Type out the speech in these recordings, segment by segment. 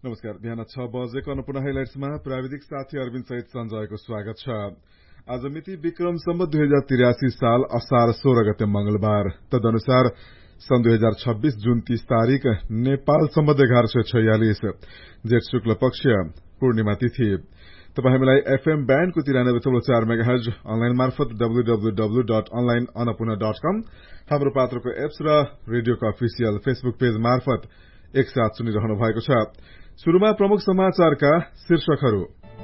नमस्कार। बिहान 6 बजेको अन्नपूर्ण हाइलाइट्समा प्राविधिक साथी अरविन्द सहित सञ्जयको स्वागत छ। आज मिति विक्रम सम्वत 2083 साल असार 16 गते मंगलबार। तदनुसार सन् 2026 जुन 30 तारिक नेपाल सम्वत 1146 जेठ शुक्ल पक्ष पूर्णिमा तिथि। तपाई हामीलाई एफएम ब्यान्डको 93.4 मेगाहर्ज अनलाइन मार्फत www.onlineannapurna.com हाम्रो पात्रको एप्स र रेडियोको अफिसियल फेसबुक पेज मार्फत एकसाथ सुनिरहनु भएको छ। शुरूमा प्रमुख समाचारका शीर्षकहरू।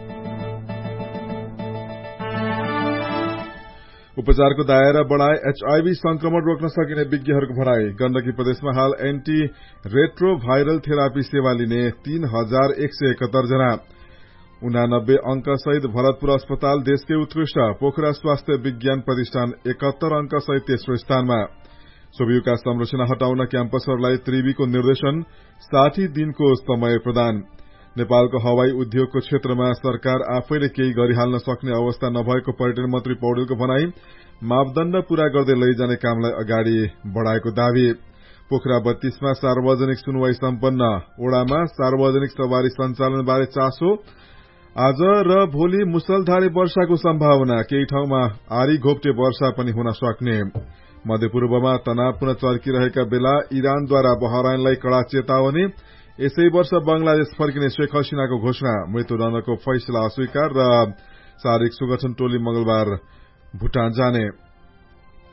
उपचारको दायरा बढ़ाए एचआईभी संक्रमण रोक्न सकिने विज्ञहरूको भनाई। गण्डकी प्रदेशमा हाल एन्टी रेट्रो भाइरल थेरापी सेवा लिने 3171 जना। 89 अंक सहित भरतपुर अस्पताल देशकै उत्कृष्ट। पोखरा स्वास्थ्य विज्ञान प्रतिष्ठान 71 अंक सहित तेस्रो स्थानमा। सोभियुका संरचना हटाउन क्याम्पसहरूलाई त्रिवीको निर्देशन, 60 दिनको समय प्रदान। नेपालको हवाई उद्योगको क्षेत्रमा सरकार आफैले केही गरिहाल्न सक्ने अवस्था नभएको पर्यटन मन्त्री पौडेलको भनाई। मापदण्ड पूरा गर्दै लैजाने कामलाई अगाडि बढ़ाएको दावी। पोखरा 32 मा सार्वजनिक सुनवाई सम्पन्न। ओडामा सार्वजनिक सवारी सञ्चालन बारे चासो। आज र भोलि मुसलधारे वर्षाको सम्भावना। केही ठाउँमा आरी घोप्टे वर्षा पनि हुन सक्ने। मध्यपूर्वमा तनावपूर्ण चर्किरहेका बेला इरानद्वारा बहराइनलाई कड़ा चेतावनी। यसै वर्ष बंगलादेश फर्किने शेख हसीनाको घोषणा। मृत्युदण्डको फैसला अस्वीकार र शारीरिक सुगठन टोली मंगलबार भुटान जाने।